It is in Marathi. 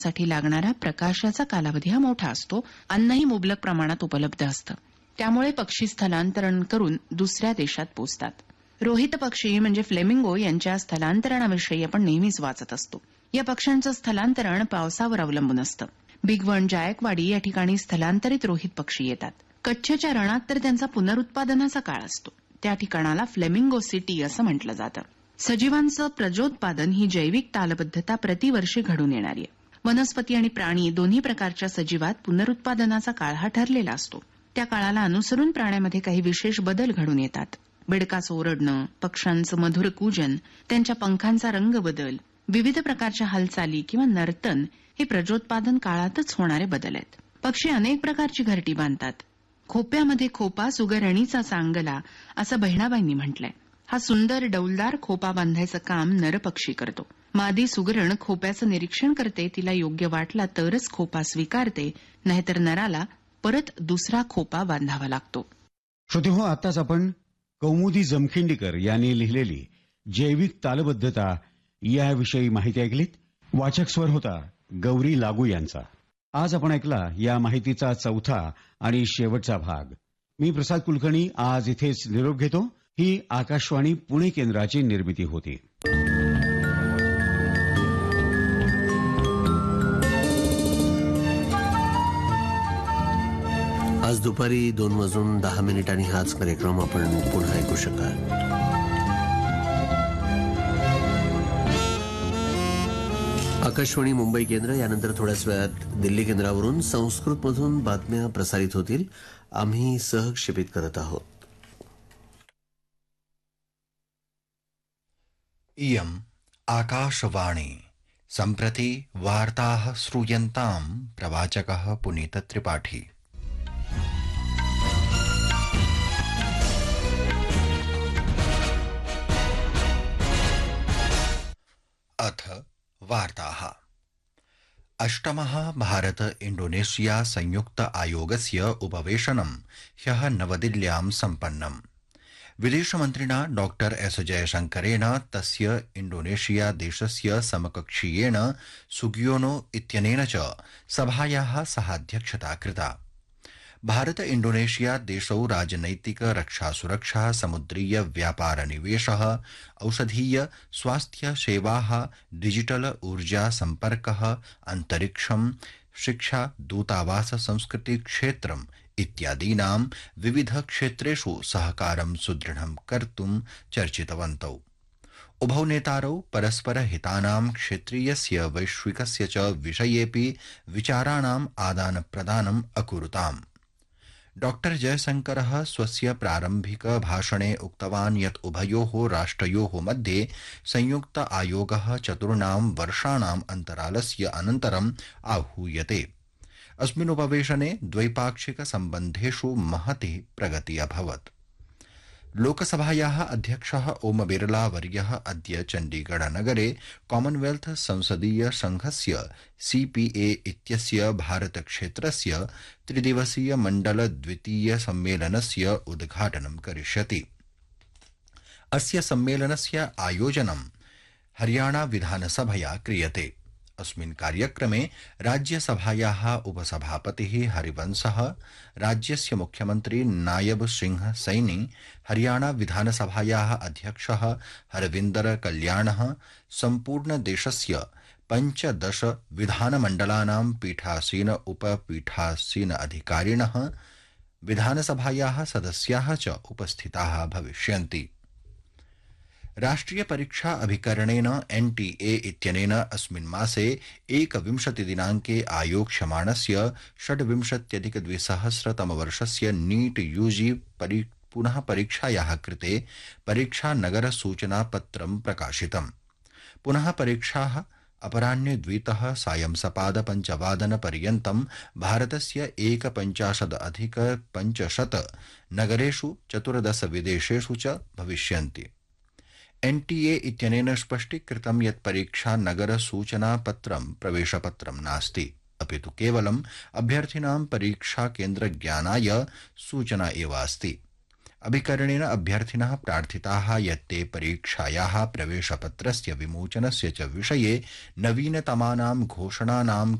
साठी लागणारा प्रकाशाचा कालावधी हा मोठा असतो. अन्नही मुबलक प्रमाणात उपलब्ध असतं. त्यामुळे पक्षी स्थलांतरण करून दुसऱ्या देशात पोचतात. रोहित पक्षी म्हणजे फ्लेमिंगो यांच्या स्थलांतरणाविषयी आपण नेहमीच वाचत असतो. या पक्ष्यांचं स्थलांतरण पावसावर अवलंबून असतं. बिगवण, जायकवाडी या ठिकाणी स्थलांतरित रोहित पक्षी येतात. कच्छच्या रणात तर त्यांचा पुनरुत्पादनाचा काळ असतो. त्या ठिकाणाला फ्लेमिंगो सिटी असं म्हटलं जातं. सजीवांचं प्रजोत्पादन ही जैविक तालबद्धता प्रतिवर्षी घडून येणारी आहे. वनस्पती आणि प्राणी दोन्ही प्रकारच्या सजीवात पुनरुत्पादनाचा काळ हा ठरलेला असतो. त्या काळाला अनुसरून प्राण्यामध्ये काही विशेष बदल घडून येतात. बेडकाचं ओरडणं, पक्ष्यांचं मधुर कूजन, त्यांच्या पंखांचा रंग बदल, विविध प्रकारच्या हालचाली किंवा नर्तन हे प्रजोत्पादन काळातच होणारे बदल आहेत. पक्षी अनेक प्रकारची घरटी बांधतात. खोप्यामध्ये खोपा सुगरणीचा चांगला असं बहिणाबाईंनी म्हटलंय. हा सुंदर डौलदार खोपा बांधायचं काम नरपक्षी करतो. मादी सुगरण खोप्याचं निरीक्षण करते. तिला योग्य वाटला तरच खोपा स्वीकारते, नाहीतर नराला परत दुसरा खोपा बांधावा लागतो. श्रोतेहो, आताच आपण कौमुदी जमखिंडीकर यांनी लिहिलेली जैविक तालबद्धता याविषयी माहिती ऐकलीत. वाचक स्वर होता गौरी लागू यांचा. आज आपण ऐकला या माहितीचा चौथा आणि शेवटचा भाग. मी प्रसाद कुलकर्णी आज इथेच निरोप घेतो. ही आकाशवाणी पुणे केंद्राची निर्मिती होती. आज दुपारी 2:10 हाच कार्यक्रम आपण पुन्हा ऐकू शकाल. आकाशवाणी मुंबई केंद्र. यानंतर थोड्याच वेळात दिल्ली केंद्रावरून संस्कृतमधून बातम्या प्रसारित होतील. आम्ही सहक्षेपित करत आहोत. इयम् आकाशवाणी. सम्प्रति वार्ताः श्रूयन्ताम्. प्रवाचकः पुनीत त्रिपाठी. अथ वार्ताः. अष्टमः भारत इंडोनेशिया संयुक्त आयोगस्य उपवेशनं ह्यः नवदिल्ल्यां सम्पन्नम्. विदेशमन्त्रिणा डॉक्टर एस जयशंकरेण तस्य इंडोनेशिया देशस्य समकक्षीयेण सुगियोनो इत्यनेन च सभायाः सहाध्यक्षता कृता. भारत इंडोनेशिया देशौ राजनैतिक रक्षा सुरक्षा समुद्रीय व्यापार निवेशः औषधीय स्वास्थ्य सेवाः डिजिटल ऊर्जा संपर्कः अंतरिक्षं शिक्षा दूतावास संस्कृति क्षेत्रम् इत्यादीनां विविध क्षेत्रेषु सहकारं सुदृढं कर्तुं चर्चितवन्तौ. उभौ नेतारौ परस्पर हितानां क्षेत्रीयस्य वैश्विकस्य च विषयेऽपि विचाराणाम् आदान प्रदानम् अकुरुताम्. डॉक्टर जयशंकरः स्वस्य प्रारम्भिक भाषणे उक्तवान् यत् उभयोः राष्ट्रयोः मध्ये संयुक्त आयोगः 4 वर्षाणाम् अन्तरालस्य अनन्तरम् आहूयते. अस्मिन् उपवेशने द्वैपाक्षिक सम्बन्धेषु महती प्रगतिः अभवत्. लोकसभायाः अध्यक्षः ओम बिरला वर्यः अद्य चण्डीगढ़ नगरे कॉमनवेल्थ संसदीय संघस्य सीपीए इत्यस्य भारत क्षेत्रस्य 3 दिवसीय मण्डल द्वितीय सम्मेलनस्य उद्घाटनं करिष्यति. अस्य सम्मेलनस्य आयोजनं हरियाणा विधानसभया क्रियते. अस्मिन् कार्यक्रमे राज्यसभायाः उपसभापतिः हरिवंशः, राज्यस्य मुख्यमन्त्री नायब सिंह सैनी, हरियाणा विधानसभायाः अध्यक्षः हरविन्दर कल्याणः, सम्पूर्ण देशस्य 15 विधानमण्डलानां पीठासीन उपपीठासीन अधिकारिणः, विधानसभायाः सदस्याः च उपस्थिताः भविष्यन्ति. राष्ट्रिय परीक्षा अभिकरणेन एनटीए इत्यनेन अस्मिन् मासे 21 दिनाङ्के आयोक्ष्यमाणस्य 26,200 नीट यूजी पुनः परीक्षायाः कृते परीक्षा नगर सूचना पत्रं प्रकाशितम्. पुनः परीक्षाः अपराह्ने 2:00 सायं सपाद 5 पर्यन्तं भारतस्य 51,500 नगरेषु 14 विदेशेषु च भविष्यन्ति. एनटीए इत्यनेन स्पष्टीकृतं यत् परीक्षा नगर सूचना पत्रं प्रवेशपत्रं नास्ति, अपितु केवलम् अभ्यर्थिनां परीक्षा केन्द्र ज्ञानाय सूचना एव अस्ति. अभिकरणेन अभ्यर्थिनः प्रार्थिताः यत् ते परीक्षायाः प्रवेशपत्रस्य विमोचनस्य च विषये नवीनतमानां घोषणानां